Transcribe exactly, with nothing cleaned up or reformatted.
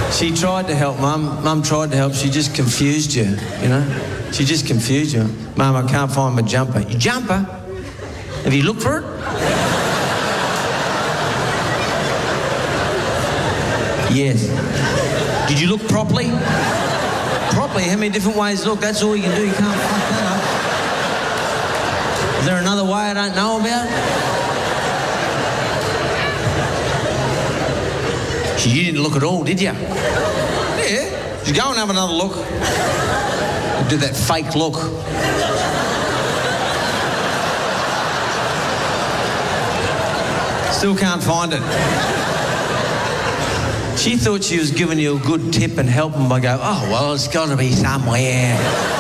She tried to help, Mum. Mum tried to help. She just confused you, you know? She just confused you. Mum, I can't find my jumper. Your jumper? Have you looked for it? Yes. Did you look properly? Properly? How many different ways to look? That's all you can do. You can't fuck that up. Is there another way I don't know about? You didn't look at all, did you? Yeah. Just go and have another look. Do that fake look. Still can't find it. She thought she was giving you a good tip and helping by going, oh, well, it's got to be somewhere.